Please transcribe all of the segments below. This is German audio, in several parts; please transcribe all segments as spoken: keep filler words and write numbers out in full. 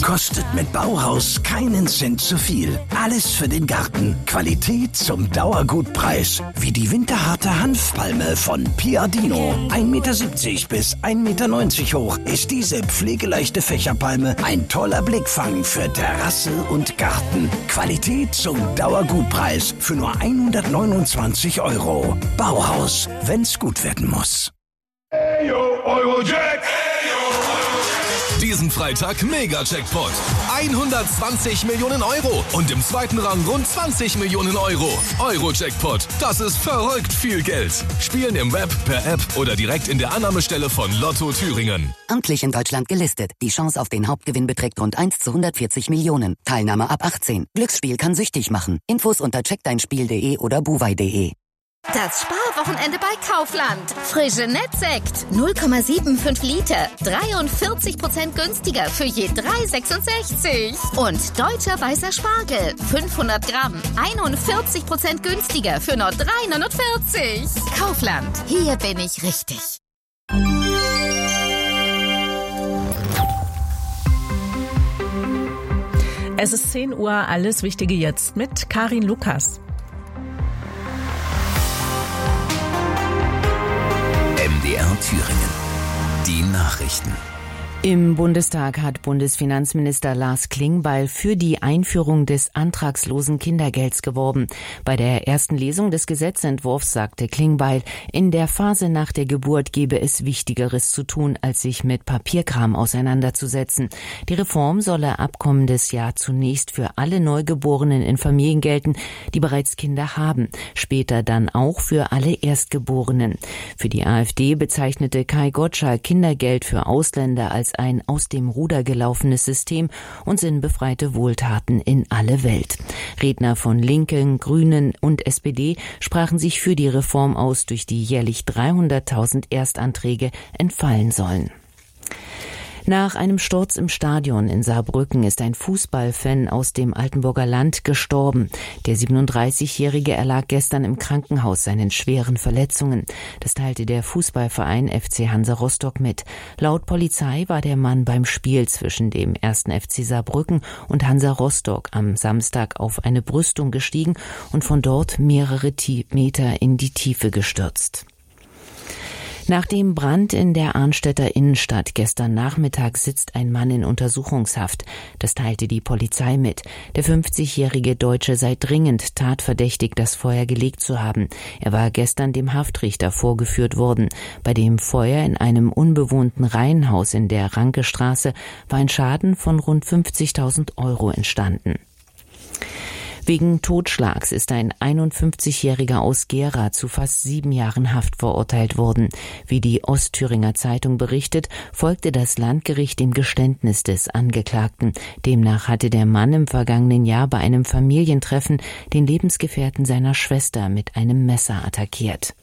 Kostet mit Bauhaus keinen Cent zu viel. Alles für den Garten. Qualität zum Dauergutpreis. Wie die winterharte Hanfpalme von Piadino. ein Meter siebzig bis ein Meter neunzig hoch ist diese pflegeleichte Fächerpalme ein toller Blickfang für Terrasse und Garten. Qualität zum Dauergutpreis für nur hundertneunundzwanzig Euro. Bauhaus, wenn's gut werden muss. Hey yo, Eurojack! Diesen Freitag Mega-Jackpot. hundertzwanzig Millionen Euro und im zweiten Rang rund zwanzig Millionen Euro. Euro-Jackpot, das ist verrückt viel Geld. Spielen im Web, per App oder direkt in der Annahmestelle von Lotto Thüringen. Amtlich in Deutschland gelistet. Die Chance auf den Hauptgewinn beträgt rund eins zu hundertvierzig Millionen. Teilnahme ab achtzehn. Glücksspiel kann süchtig machen. Infos unter check dein spiel punkt de oder buwei punkt de. Das Sparwochenende bei Kaufland. Frische Nettsekt. null Komma fünfundsiebzig Liter. dreiundvierzig Prozent günstiger für je drei Euro sechsundsechzig. Und deutscher weißer Spargel. fünfhundert Gramm. einundvierzig Prozent günstiger für nur drei Euro neunundvierzig. Kaufland. Hier bin ich richtig. Es ist zehn Uhr. Alles Wichtige jetzt mit Karin Lukas. M D R Thüringen. Die Nachrichten. Im Bundestag hat Bundesfinanzminister Lars Klingbeil für die Einführung des antragslosen Kindergelds geworben. Bei der ersten Lesung des Gesetzentwurfs sagte Klingbeil, in der Phase nach der Geburt gebe es Wichtigeres zu tun, als sich mit Papierkram auseinanderzusetzen. Die Reform solle ab kommendes Jahr zunächst für alle Neugeborenen in Familien gelten, die bereits Kinder haben, später dann auch für alle Erstgeborenen. Für die AfD bezeichnete Kai Gottschalk Kindergeld für Ausländer als ein aus dem Ruder gelaufenes System und sinnbefreite Wohltaten in alle Welt. Redner von Linken, Grünen und S P D sprachen sich für die Reform aus, durch die jährlich dreihunderttausend Erstanträge entfallen sollen. Nach einem Sturz im Stadion in Saarbrücken ist ein Fußballfan aus dem Altenburger Land gestorben. Der siebenunddreißigjährige erlag gestern im Krankenhaus seinen schweren Verletzungen. Das teilte der Fußballverein F C Hansa Rostock mit. Laut Polizei war der Mann beim Spiel zwischen dem ersten F C Saarbrücken und Hansa Rostock am Samstag auf eine Brüstung gestiegen und von dort mehrere Meter in die Tiefe gestürzt. Nach dem Brand in der Arnstädter Innenstadt gestern Nachmittag sitzt ein Mann in Untersuchungshaft. Das teilte die Polizei mit. Der fünfzigjährige Deutsche sei dringend tatverdächtig, das Feuer gelegt zu haben. Er war gestern dem Haftrichter vorgeführt worden. Bei dem Feuer in einem unbewohnten Reihenhaus in der Rankestraße war ein Schaden von rund fünfzigtausend Euro entstanden. Wegen Totschlags ist ein einundfünfzigjähriger aus Gera zu fast sieben Jahren Haft verurteilt worden. Wie die Ostthüringer Zeitung berichtet, folgte das Landgericht dem Geständnis des Angeklagten. Demnach hatte der Mann im vergangenen Jahr bei einem Familientreffen den Lebensgefährten seiner Schwester mit einem Messer attackiert.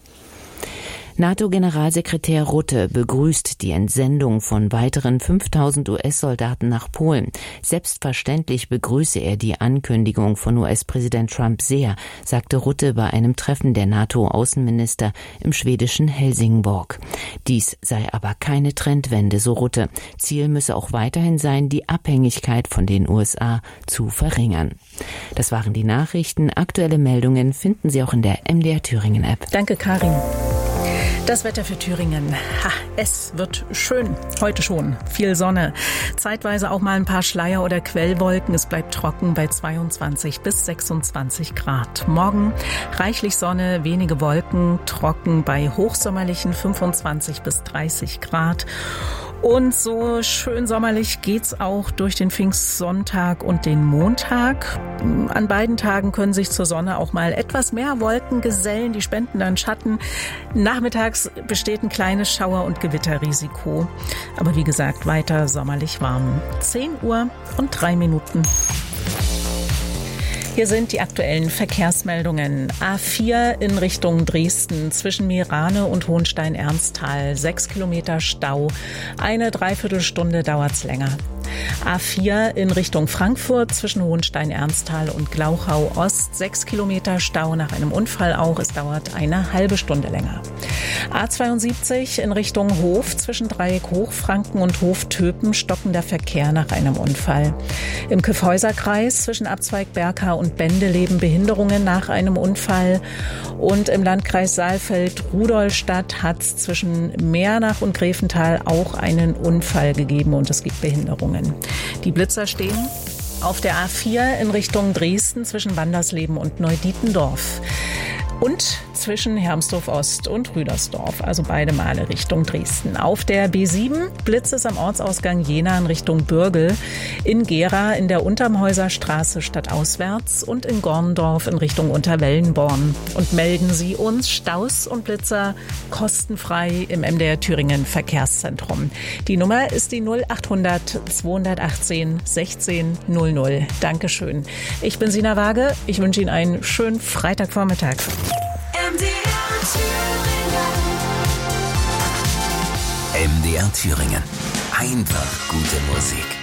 NATO-Generalsekretär Rutte begrüßt die Entsendung von weiteren fünftausend U S-Soldaten nach Polen. Selbstverständlich begrüße er die Ankündigung von U S-Präsident Trump sehr, sagte Rutte bei einem Treffen der NATO-Außenminister im schwedischen Helsingborg. Dies sei aber keine Trendwende, so Rutte. Ziel müsse auch weiterhin sein, die Abhängigkeit von den U S A zu verringern. Das waren die Nachrichten. Aktuelle Meldungen finden Sie auch in der M D R Thüringen App. Danke, Karin. Das Wetter für Thüringen. Ha, es wird schön. Heute schon. Viel Sonne. Zeitweise auch mal ein paar Schleier- oder Quellwolken. Es bleibt trocken bei zweiundzwanzig bis sechsundzwanzig Grad. Morgen reichlich Sonne, wenige Wolken, trocken bei hochsommerlichen fünfundzwanzig bis dreißig Grad. Und so schön sommerlich geht's auch durch den Pfingstsonntag und den Montag. An beiden Tagen können sich zur Sonne auch mal etwas mehr Wolken gesellen, die spenden dann Schatten. Nachmittags besteht ein kleines Schauer- und Gewitterrisiko. Aber wie gesagt, weiter sommerlich warm. zehn Uhr und drei Minuten. Hier sind die aktuellen Verkehrsmeldungen. A vier in Richtung Dresden zwischen Meerane und Hohenstein-Ernsthal. Sechs Kilometer Stau. Eine Dreiviertelstunde dauert's länger. A vier in Richtung Frankfurt zwischen Hohenstein-Ernsthal und Glauchau-Ost. Sechs Kilometer Stau nach einem Unfall auch. Es dauert eine halbe Stunde länger. A zweiundsiebzig in Richtung Hof zwischen Dreieck Hochfranken und Hof-Töpen stockender Verkehr nach einem Unfall. Im Kyffhäuserkreis zwischen Abzweig Berka und Bendeleben Behinderungen nach einem Unfall. Und im Landkreis Saalfeld-Rudolstadt hat es zwischen Meernach und Grevental auch einen Unfall gegeben und es gibt Behinderungen. Die Blitzer stehen auf der A vier in Richtung Dresden zwischen Wandersleben und Neudietendorf. Und zwischen Hermsdorf-Ost und Rüdersdorf, also beide Male Richtung Dresden. Auf der B sieben Blitz es am Ortsausgang Jena in Richtung Bürgel, in Gera in der Untermhäuser Straße stadtauswärts und in Gorndorf in Richtung Unterwellenborn. Und melden Sie uns Staus und Blitzer kostenfrei im M D R Thüringen Verkehrszentrum. Die Nummer ist die null achthundert zweihundertachtzehn sechzehn null null. Dankeschön. Ich bin Sina Waage. Ich wünsche Ihnen einen schönen Freitagvormittag. M D R Thüringen. Einfach gute Musik.